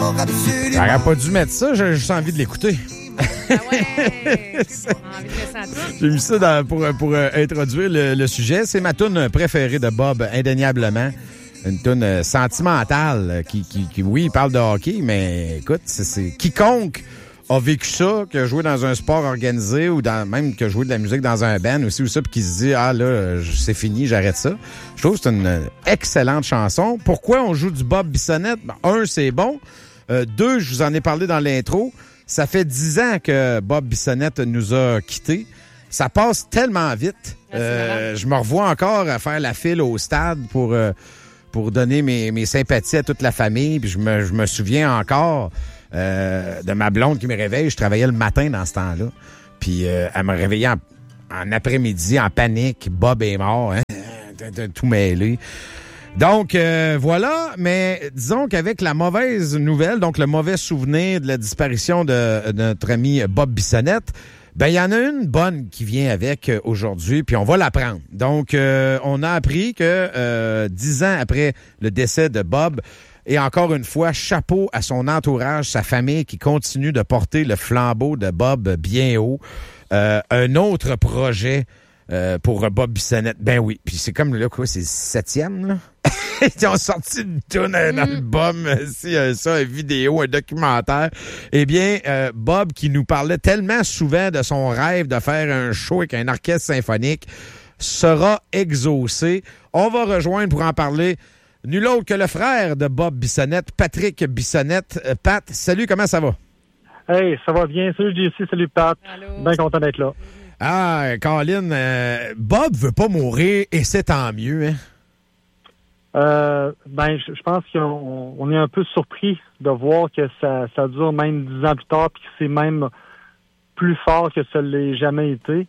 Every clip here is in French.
J'aurais pas dû mettre ça, j'ai juste envie de l'écouter. Ah ouais! Envie de rester à tout. J'ai mis ça pour introduire le sujet. C'est ma toune préférée de Bob, indéniablement. Une toune sentimentale qui, oui, parle de hockey, mais écoute, c'est quiconque a vécu ça, qui a joué dans un sport organisé ou même qui a joué de la musique dans un band aussi ou ça, puis qui se dit « Ah là, c'est fini, j'arrête ça ». Je trouve que c'est une excellente chanson. Pourquoi on joue du Bob Bissonnette? Ben, un, c'est bon. Deux, je vous en ai parlé dans l'intro. Ça fait 10 ans que Bob Bissonnette nous a quittés. Ça passe tellement vite. Je me revois encore à faire la file au stade pour donner mes sympathies à toute la famille. Puis je me souviens encore de ma blonde qui me réveille. Je travaillais le matin dans ce temps-là. Puis elle me réveillait en après-midi, en panique. Bob est mort, hein? Tout mêlé. Donc, voilà, mais disons qu'avec la mauvaise nouvelle, donc le mauvais souvenir de la disparition de notre ami Bob Bissonnette, ben il y en a une bonne qui vient avec aujourd'hui, puis on va la prendre. Donc, on a appris que 10 ans après le décès de Bob, et encore une fois, chapeau à son entourage, sa famille qui continue de porter le flambeau de Bob bien haut. Un autre projet pour Bob Bissonnette. Ben oui. Puis c'est comme là, quoi, c'est 7e, là? Ils ont sorti une toune, un album, une vidéo, un documentaire. Eh bien, Bob qui nous parlait tellement souvent de son rêve de faire un show avec un orchestre symphonique sera exaucé. On va rejoindre pour en parler nul autre que le frère de Bob Bissonnette, Patrick Bissonnette. Pat, salut, comment ça va? Hey, ça va bien. Salut JC, salut Pat. Allô. Bien content d'être là. Ah, Colin, Bob veut pas mourir et c'est tant mieux, hein? Je pense qu'on est un peu surpris de voir que ça dure même 10 ans plus tard puis que c'est même plus fort que ça l'ait jamais été.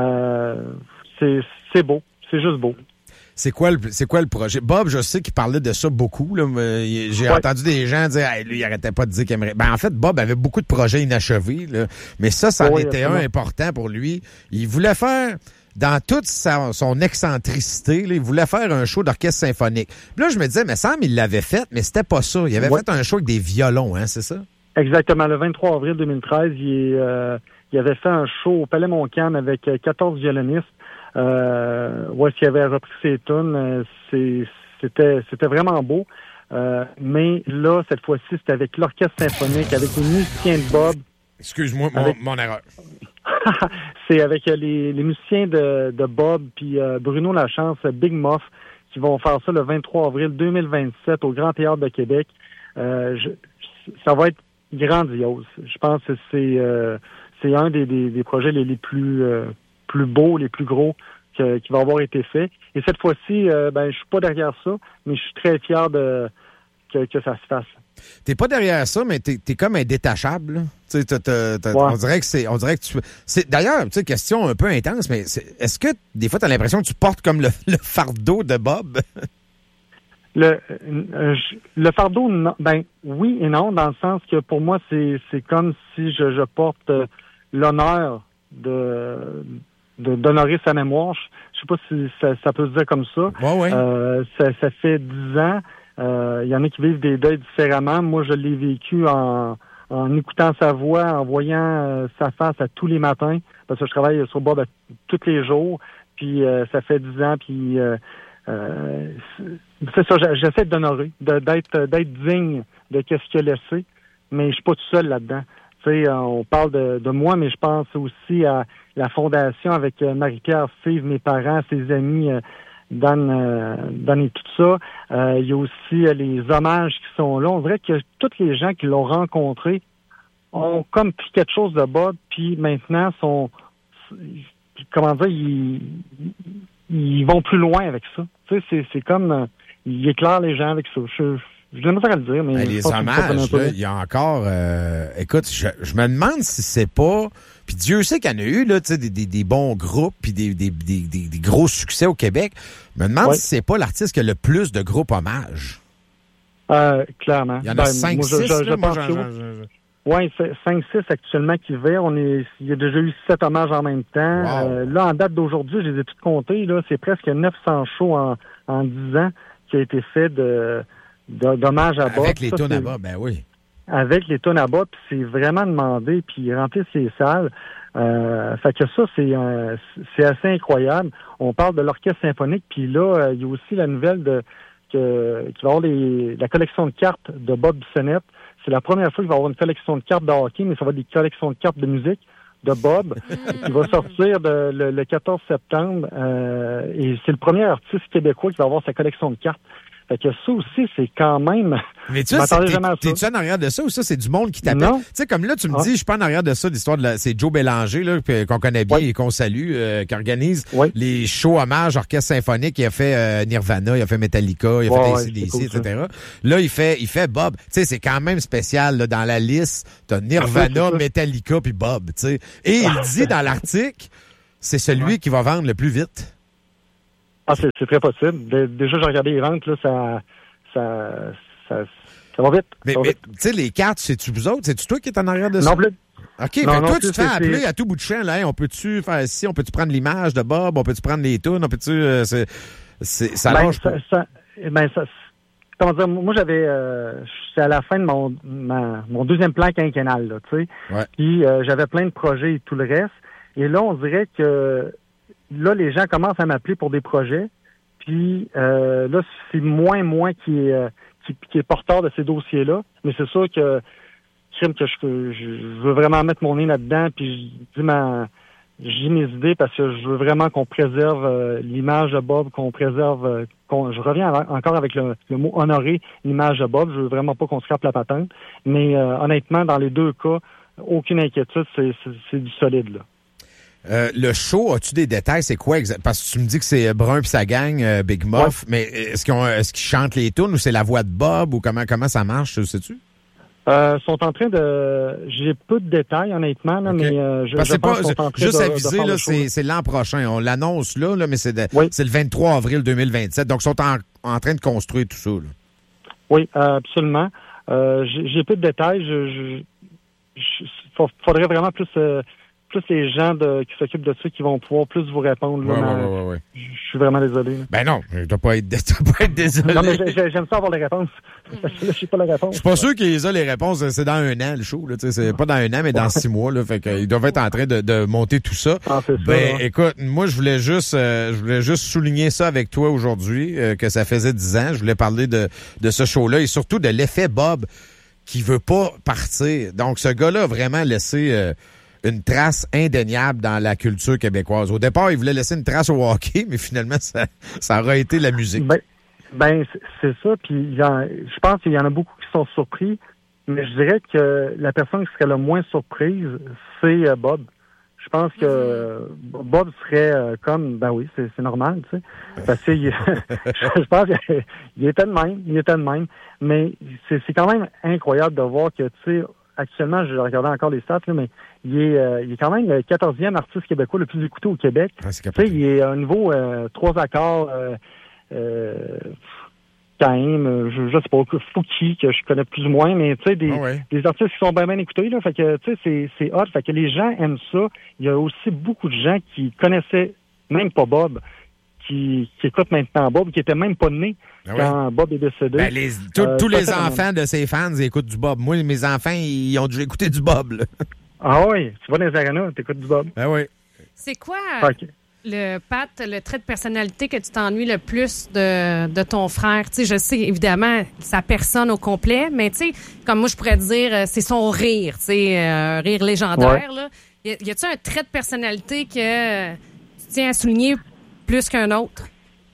C'est beau. C'est juste beau. C'est quoi le projet? Bob, je sais qu'il parlait de ça beaucoup, là. J'ai entendu des gens dire, hey, lui, il arrêtait pas de dire qu'il aimerait. Ben, en fait, Bob avait beaucoup de projets inachevés, là. Mais ça en était un important pour lui. Il voulait faire, dans toute son excentricité, là, il voulait faire un show d'orchestre symphonique. Puis là, je me disais, mais Sam, il l'avait fait, mais c'était pas ça. Il avait fait un show avec des violons, hein, c'est ça? Exactement. Le 23 avril 2013, il avait fait un show au Palais Montcalm avec 14 violonistes. Où est-ce qu'il avait repris ses tunes. C'était vraiment beau. Mais là, cette fois-ci, c'était avec l'orchestre symphonique, avec les musiciens de Bob. Excuse-moi, mon erreur. C'est avec les musiciens de Bob puis Bruno Lachance, Big Muff, qui vont faire ça le 23 avril 2027 au Grand Théâtre de Québec. Ça va être grandiose. Je pense que c'est un des projets les plus beaux, les plus gros qui va avoir été fait. Et cette fois-ci, je suis pas derrière ça, mais je suis très fier que ça se fasse. T'es pas derrière ça, mais t'es comme indétachable, là. On dirait que tu... D'ailleurs, question un peu intense, mais est-ce que des fois t'as l'impression que tu portes comme le fardeau de Bob? Le fardeau, non, oui et non, dans le sens que pour moi, c'est comme si je porte l'honneur d'honorer sa mémoire. Je sais pas si ça peut se dire comme ça. Ouais. Ça fait 10 ans. Il y en a qui vivent des deuils différemment. Moi, je l'ai vécu en écoutant sa voix, en voyant sa face à tous les matins, parce que je travaille sur Bob tous les jours. Puis ça fait 10 ans. Puis c'est ça. J'essaie d'honorer, d'être digne de ce qu'il a laissé, mais je suis pas tout seul là-dedans. On parle de moi, mais je pense aussi à la fondation avec Marie-Pierre, Steve, mes parents, ses amis, Dan et tout ça. Il y a aussi les hommages qui sont là. On dirait que tous les gens qui l'ont rencontré ont comme pris quelque chose de Bob, puis maintenant ils vont plus loin avec ça. C'est comme ils éclairent les gens avec ça. Je n'aime pas à le dire, mais... les hommages, là, il y a encore... écoute, je me demande si c'est pas... Puis Dieu sait qu'il y en a eu, là, tu sais, des bons groupes puis des gros succès au Québec. Je me demande si c'est pas l'artiste qui a le plus de groupes hommages. Clairement. Il y en a 5-6, Oui, 5-6 actuellement qui verrent. Il y a déjà eu 7 hommages en même temps. Wow. Là, en date d'aujourd'hui, je les ai tous comptés. Là, c'est presque 900 shows en 10 ans qui a été fait d'hommage à Bob. Avec les tunes à Bob, ben oui. avec les tonnes à Bob, puis c'est vraiment demandé, puis ils remplissent les salles. Fait que ça, c'est assez incroyable. On parle de l'orchestre symphonique, puis là, il y a aussi la nouvelle qu'il va y avoir la collection de cartes de Bob Bissonnette. C'est la première fois qu'il va y avoir une collection de cartes de hockey, mais ça va être des collections de cartes de musique de Bob, qui va sortir le 14 septembre. Et c'est le premier artiste québécois qui va avoir sa collection de cartes. Fait que ça aussi, c'est quand même... Mais tu sais, t'es-tu en arrière de ça ou ça, c'est du monde qui t'appelle? Tu sais, comme là, tu me dis, je suis pas en arrière de ça, l'histoire c'est Joe Bélanger, là, qu'on connaît bien et qu'on salue, qui organise les shows hommages orchestre symphonique. Il a fait Nirvana, il a fait Metallica, il a fait AC/DC, cool, etc. Là, il fait Bob. Tu sais, c'est quand même spécial, là, dans la liste. T'as Nirvana, Metallica puis Bob, tu sais. Et il dit dans l'article, c'est celui qui va vendre le plus vite. Ah, c'est très possible. Déjà, j'ai regardé les ventes, là, ça va vite. Mais tu sais, les cartes, c'est-tu vous autres? C'est-tu toi qui es en arrière de ça? Non plus. OK, mais toi, tu te fais appeler à tout bout de champ, là. Hey, on peut-tu faire ci? On peut-tu prendre l'image de Bob? On peut-tu prendre les tunes? On peut-tu... ça lâche pas. Comment dire, moi, j'avais... c'est à la fin de mon deuxième plan quinquennal, là, tu sais. Ouais. Puis, j'avais plein de projets et tout le reste. Et là, on dirait que... Là, les gens commencent à m'appeler pour des projets. Puis là, c'est moins moi qui est porteur de ces dossiers-là. Mais c'est sûr que je veux vraiment mettre mon nez là-dedans. Puis j'ai mes idées parce que je veux vraiment qu'on préserve l'image de Bob, qu'on préserve... je reviens encore avec le mot honorer l'image de Bob. Je veux vraiment pas qu'on scrape la patente. Mais honnêtement, dans les deux cas, aucune inquiétude, c'est du solide, là. Le show, as-tu des détails? C'est quoi exact? Parce que tu me dis que c'est Brun pis sa gang, Big Muff, mais est-ce qu'ils chantent les tunes ou c'est la voix de Bob ou comment ça marche, sais-tu? Sont en train de... J'ai peu de détails, honnêtement, là, mais je pense qu'ils sont en train juste de aviser, là, c'est l'an prochain. On l'annonce là, mais c'est le 23 avril 2027. Donc, ils sont en train de construire tout ça, là. Oui, absolument. J'ai peu de détails. Faudrait vraiment plus les gens qui s'occupent de ça qui vont pouvoir plus vous répondre. Ouais. Je suis vraiment désolé. Là. Ben non, tu dois pas être désolé. Non, mais j'aime ça avoir les réponses. Parce que là, je sais pas la réponse. Je suis pas sûr qu'ils aient les réponses. C'est dans 1 an, le show. Là, c'est pas dans 1 an, mais dans 6 mois. Là, fait qu'ils doivent être en train de monter tout ça. Ah, c'est ça. Ben, écoute, moi, je voulais juste souligner ça avec toi aujourd'hui, que ça faisait 10 ans. Je voulais parler de ce show-là et surtout de l'effet Bob qui veut pas partir. Donc, ce gars-là a vraiment laissé... une trace indéniable dans la culture québécoise. Au départ, il voulait laisser une trace au hockey, mais finalement, ça aura été la musique. Ben c'est ça. Puis je pense qu'il y en a beaucoup qui sont surpris, mais je dirais que la personne qui serait le moins surprise, c'est Bob. Je pense que Bob serait comme, ben oui, c'est normal, tu sais. Parce que je pense qu'il était de même. Mais c'est quand même incroyable de voir que, tu sais, actuellement, je regardais encore les stats, là, mais il est quand même le 14e artiste québécois le plus écouté au Québec. Ah, tu sais, il est à un niveau 3 accords, quand même, je sais pas, Fouki, que je connais plus ou moins, mais tu sais, des artistes qui sont bien écoutés, là. Fait que, tu sais, c'est hot. Fait que les gens aiment ça. Il y a aussi beaucoup de gens qui connaissaient même pas Bob, qui écoutent maintenant Bob, qui étaient même pas nés quand Bob est décédé. Ben, tous les enfants de ses fans écoutent du Bob. Moi, mes enfants, ils ont déjà écouté du Bob, là. Ah oui, tu vas dans les arénas, t'écoutes du Bob. Ah oui. C'est quoi, le trait de personnalité que tu t'ennuies le plus de ton frère? Tu sais, je sais, évidemment, sa personne au complet, mais tu sais, comme moi, je pourrais te dire, c'est son rire, tu sais, un rire légendaire, là. Y a-tu un trait de personnalité que tu tiens à souligner plus qu'un autre?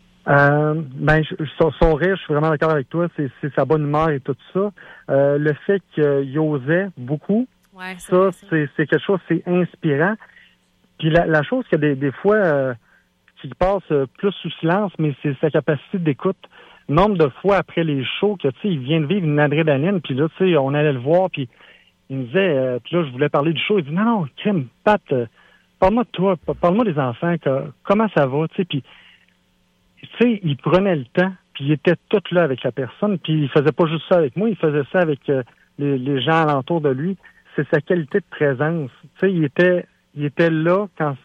Son rire, je suis vraiment d'accord avec toi, c'est sa bonne humeur et tout ça. Le fait qu'il osait beaucoup, c'est quelque chose, c'est inspirant. Puis la chose que des fois qui passe plus sous silence, mais c'est sa capacité d'écoute. Nombre de fois après les shows que, tu sais, il vient de vivre une adrénaline, puis là, tu sais, on allait le voir, puis il me disait, puis là, je voulais parler du show, il dit, non, crème, Pat, parle-moi de toi, parle-moi des enfants, comment ça va, tu sais, puis, tu sais, il prenait le temps, puis il était tout là avec la personne, puis il faisait pas juste ça avec moi, il faisait ça avec les gens alentour de lui. C'est sa qualité de présence. Tu sais, il était là quand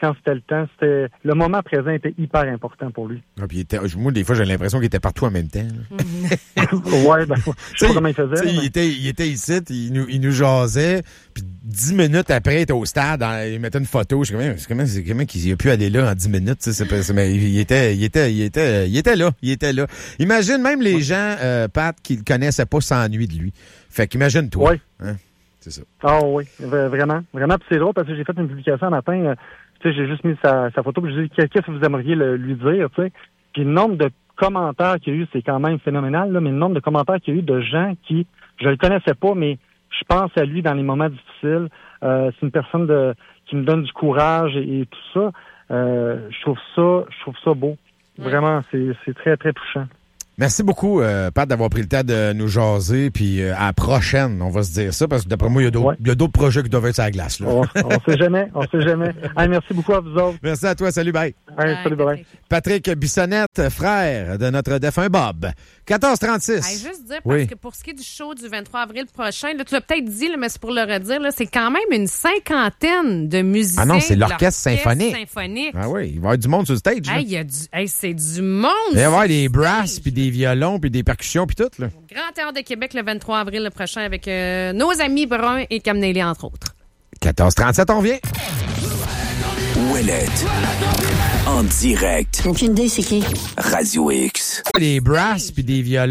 quand c'était le temps, le moment présent était hyper important pour lui. Ah, puis moi, des fois, j'ai l'impression qu'il était partout en même temps. Ouais, ben, je sais pas comment il faisait. Il était ici, il nous jasait, puis 10 minutes après, il était au stade, il mettait une photo. Je sais comment qu'il a pu aller là en 10 minutes. Mais il était là. Imagine même les gens, Pat, qui le connaissaient pas s'ennuient de lui. Fait qu'imagine-toi. Oui. Hein? C'est ça. Ah oui, vraiment. Vraiment, puis c'est drôle parce que j'ai fait une publication un matin, j'ai juste mis sa photo, puis j'ai dit qu'est-ce que vous aimeriez lui dire, tu sais. Puis le nombre de commentaires qu'il y a eu, c'est quand même phénoménal, là, mais le nombre de commentaires qu'il y a eu de gens qui, je le connaissais pas, mais je pense à lui dans les moments difficiles. C'est une personne qui me donne du courage et tout ça. Je trouve ça beau. Vraiment, c'est très, très touchant. Merci beaucoup, Pat, d'avoir pris le temps de nous jaser. Puis à la prochaine, on va se dire ça, parce que d'après moi, il y a d'autres projets qui doivent être sur la glace. Là. On sait jamais. Hey, merci beaucoup à vous autres. Merci à toi. Salut, bye. Hey, salut, bye. Patrick Bissonnette, frère de notre défunt Bob. 14h36. Hey, juste dire, parce que pour ce qui est du show du 23 avril prochain, là, tu l'as peut-être dit, là, mais c'est pour le redire, là, c'est quand même une 50aine de musiciens. Ah non, c'est l'orchestre symphonique. Ah oui, il va y avoir du monde sur le stage. Hey, c'est du monde. Il va y avoir des brasses, puis des violons, puis des percussions, puis tout. Là. Grand Théâtre de Québec le 23 avril prochain avec nos amis Brun et Camnelli, entre autres. 14h37, on revient. Ouellette. En direct. Aucune idée, c'est qui? Radio X. Des brasses, puis des violons.